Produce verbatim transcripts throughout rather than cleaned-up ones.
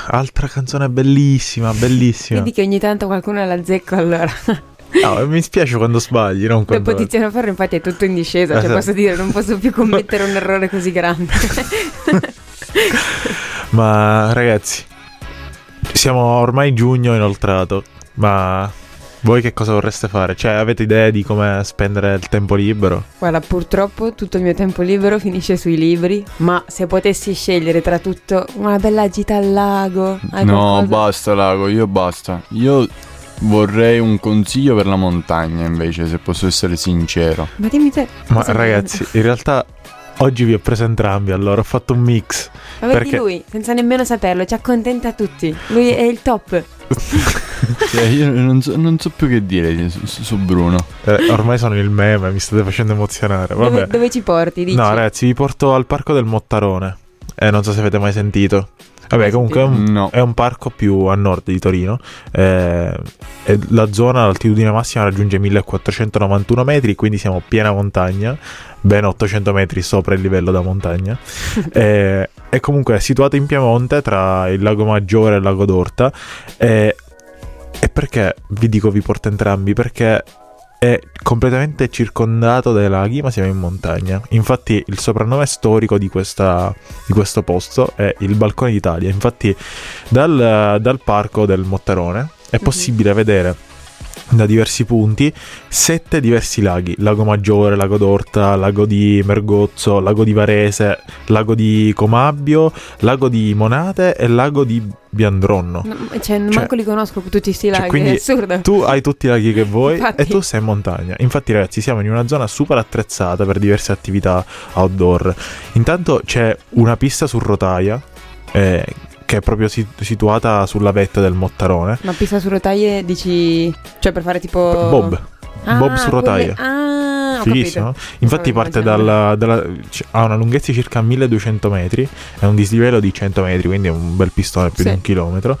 altra canzone bellissima, bellissima. Vedi che ogni tanto qualcuno la azzecco allora. No, mi spiace quando sbagli, non quando... Dopo Tiziano Ferro infatti è tutto in discesa, cioè esatto. posso dire, non posso più commettere un errore così grande. Ma ragazzi, siamo ormai giugno inoltrato, ma voi che cosa vorreste fare? Cioè, avete idee di come spendere il tempo libero? Guarda, purtroppo tutto il mio tempo libero finisce sui libri, ma se potessi scegliere tra tutto una bella gita al lago, hai No, qualcosa? basta lago, io basta. Io vorrei un consiglio per la montagna invece, se posso essere sincero. Ma dimmi te. Ma cosa ragazzi, in realtà oggi vi ho preso entrambi, allora ho fatto un mix. Ma vedi perché... lui, senza nemmeno saperlo, ci accontenta tutti. Lui è il top. Cioè, io non so, non so più che dire su, su Bruno. Eh, ormai sono il meme, mi state facendo emozionare. Vabbè. Dove, dove ci porti, dici? No, ragazzi, vi porto al parco del Mottarone. Eh, non so se avete mai sentito. Vabbè, comunque è un, No. è un parco più a nord di Torino. Eh, e la zona, l'altitudine massima raggiunge millequattrocentonovantuno metri, quindi siamo piena montagna, ben ottocento metri sopra il livello da montagna. eh, è comunque situato in Piemonte, tra il Lago Maggiore e il Lago d'Orta. Eh, e perché vi dico vi porto entrambi? Perché è completamente circondato dai laghi, ma siamo in montagna. Infatti il soprannome storico di, questa, di questo posto è il Balcone d'Italia. Infatti dal, dal parco del Mottarone è possibile mm-hmm. vedere da diversi punti sette diversi laghi: Lago Maggiore, Lago d'Orta, Lago di Mergozzo, Lago di Varese, Lago di Comabbio, Lago di Monate e Lago di Biandronno. No, cioè, Cioè- manco li conosco tutti questi laghi, Cioè, quindi è assurdo. tu hai tutti i laghi che vuoi Infatti. e tu sei in montagna. Infatti ragazzi, siamo in una zona super attrezzata per diverse attività outdoor. Intanto c'è una pista su rotaia eh, che è proprio sit- situata sulla vetta del Mottarone. Ma pista su rotaie dici, cioè per fare tipo Bob Ah, Bob su rotaia. quelle- Ah, ho Fighissimo. capito. Infatti Stavo parte immaginando. dalla, dalla c- ha una lunghezza di circa milleduecento metri e un dislivello di cento metri, quindi è un bel pistone, più Sì. di un chilometro.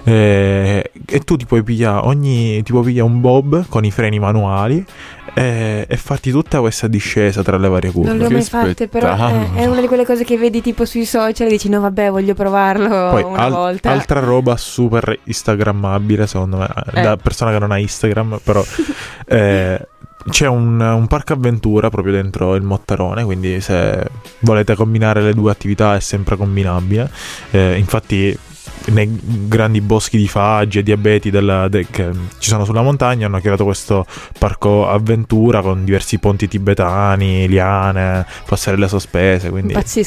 Eh, e tu ti puoi pigliare ogni ti puoi pigliare un bob con i freni manuali e, e farti tutta questa discesa tra le varie curve. Non le ho Che mai fatte, però spettacolo. è, è una di quelle cose che vedi tipo sui social e dici no vabbè voglio provarlo Poi una al- volta. altra roba super instagrammabile secondo me, Eh. da persona che non ha Instagram, però eh, c'è un, un parco avventura proprio dentro il Mottarone, quindi se volete combinare le due attività è sempre combinabile. Eh, infatti nei grandi boschi di faggi e di abeti della- de- che ci sono sulla montagna hanno creato questo parco avventura con diversi ponti tibetani, liane, passerelle sospese, quindi Pazzesco,